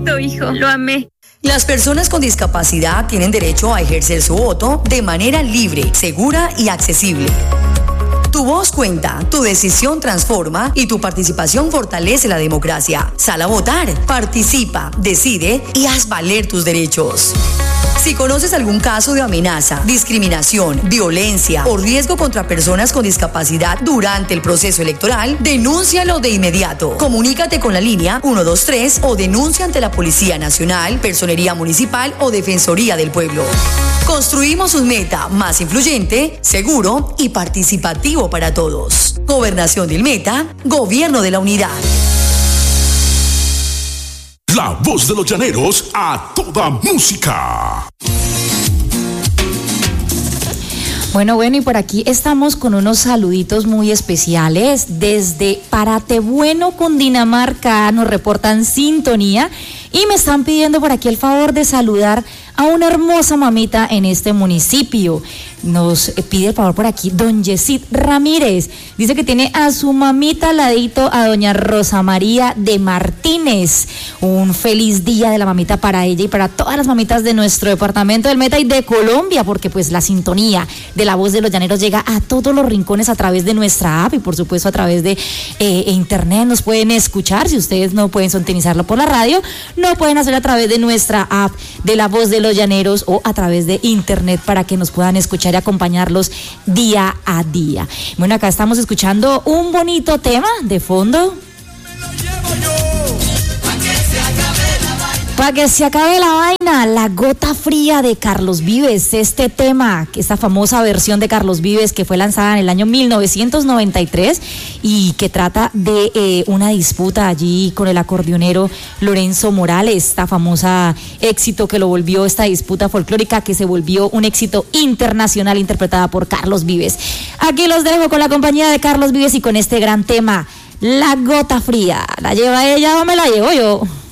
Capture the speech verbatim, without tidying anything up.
bonito, hijo. Lo amé. Las personas con discapacidad tienen derecho a ejercer su voto de manera libre, segura y accesible. Tu voz cuenta, tu decisión transforma y tu participación fortalece la democracia. Sal a votar, participa, decide y haz valer tus derechos. Si conoces algún caso de amenaza, discriminación, violencia o riesgo contra personas con discapacidad durante el proceso electoral, denúncialo de inmediato. Comunícate con la línea uno dos tres o denuncia ante la Policía Nacional, Personería Municipal o Defensoría del Pueblo. Construimos un Meta más influyente, seguro y participativo para todos. Gobernación del Meta, Gobierno de la Unidad. La voz de los llaneros a toda música. Bueno, bueno, y por aquí estamos con unos saluditos muy especiales. Desde Parate Bueno, Cundinamarca, nos reportan sintonía y me están pidiendo por aquí el favor de saludar a una hermosa mamita en este municipio. Nos pide el favor por aquí don Yesid Ramírez. Dice que tiene a su mamita al ladito, a doña Rosa María de Martínez. Un feliz día de la mamita para ella y para todas las mamitas de nuestro departamento del Meta y de Colombia, porque pues la sintonía de la voz de los llaneros llega a todos los rincones a través de nuestra app y por supuesto a través de eh, internet. Nos pueden escuchar, si ustedes no pueden sintonizarlo por la radio, no pueden hacerlo a través de nuestra app de la voz de los llaneros o a través de internet para que nos puedan escuchar y acompañarlos día a día. Bueno, acá estamos escuchando un bonito tema de fondo. Para que se acabe la vaina, La Gota Fría de Carlos Vives. Este tema, esta famosa versión de Carlos Vives que fue lanzada en el año mil novecientos noventa y tres y que trata de eh, una disputa allí con el acordeonero Lorenzo Morales, esta famosa éxito que lo volvió, esta disputa folclórica que se volvió un éxito internacional interpretada por Carlos Vives. Aquí los dejo con la compañía de Carlos Vives y con este gran tema, La Gota Fría. ¿La lleva ella o me la llevo yo?